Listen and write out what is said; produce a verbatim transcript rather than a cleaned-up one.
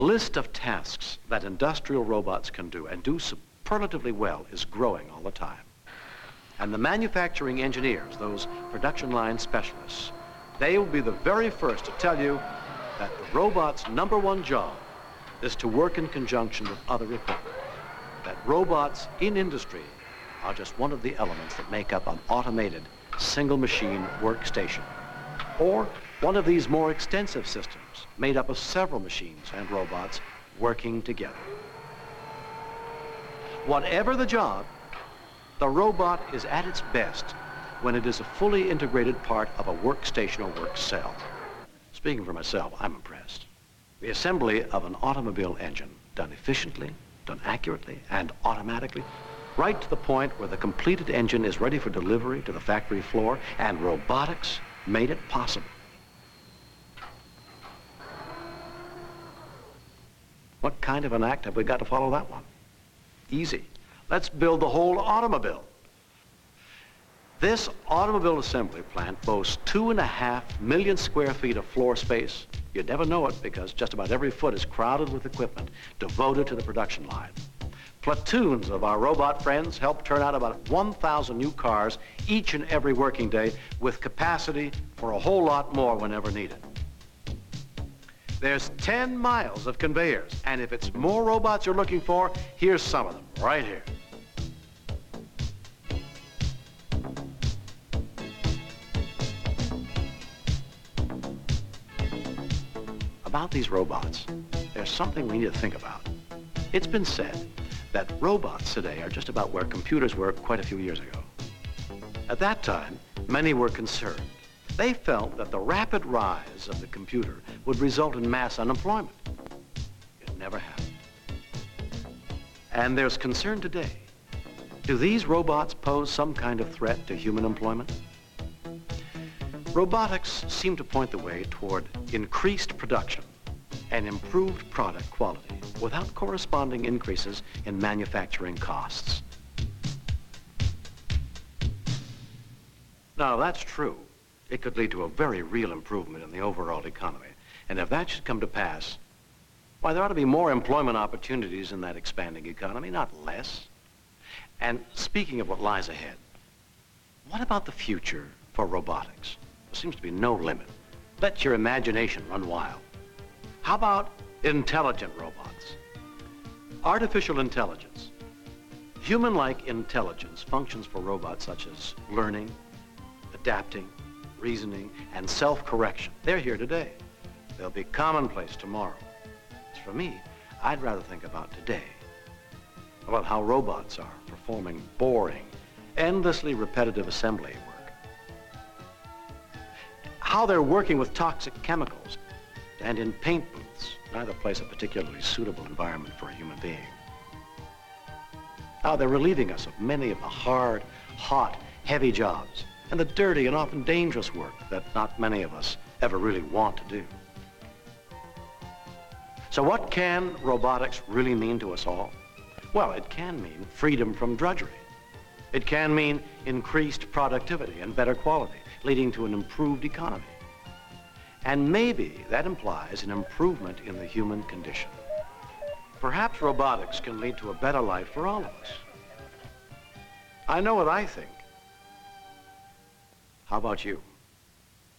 The list of tasks that industrial robots can do and do superlatively well is growing all the time. And the manufacturing engineers, those production line specialists, they will be the very first to tell you that the robot's number one job is to work in conjunction with other equipment. That robots in industry are just one of the elements that make up an automated single machine workstation, or one of these more extensive systems made up of several machines and robots working together. Whatever the job, the robot is at its best when it is a fully integrated part of a workstation or work cell. Speaking for myself, I'm impressed. The assembly of an automobile engine, done efficiently, done accurately, and automatically, right to the point where the completed engine is ready for delivery to the factory floor, and robotics made it possible. What kind of an act have we got to follow that one? Easy. Let's build the whole automobile. This automobile assembly plant boasts two and a half million square feet of floor space. You'd never know it because just about every foot is crowded with equipment devoted to the production line. Platoons of our robot friends help turn out about one thousand new cars each and every working day with capacity for a whole lot more whenever needed. There's ten miles of conveyors, and if it's more robots you're looking for, here's some of them, right here. About these robots, there's something we need to think about. It's been said that robots today are just about where computers were quite a few years ago. At that time, many were concerned. They felt that the rapid rise of the computer would result in mass unemployment. It never happened. And there's concern today. Do these robots pose some kind of threat to human employment? Robotics seem to point the way toward increased production and improved product quality without corresponding increases in manufacturing costs. Now, if that's true, it could lead to a very real improvement in the overall economy. And if that should come to pass, why, there ought to be more employment opportunities in that expanding economy, not less. And speaking of what lies ahead, what about the future for robotics? There seems to be no limit. Let your imagination run wild. How about intelligent robots? Artificial intelligence. Human-like intelligence functions for robots such as learning, adapting, reasoning, and self-correction. They're here today. They'll be commonplace tomorrow. As for me, I'd rather think about today, about how robots are performing boring, endlessly repetitive assembly work, how they're working with toxic chemicals, and in paint booths, neither place a particularly suitable environment for a human being. How they're relieving us of many of the hard, hot, heavy jobs, and the dirty and often dangerous work that not many of us ever really want to do. So what can robotics really mean to us all? Well, it can mean freedom from drudgery. It can mean increased productivity and better quality, leading to an improved economy. And maybe that implies an improvement in the human condition. Perhaps robotics can lead to a better life for all of us. I know what I think. How about you?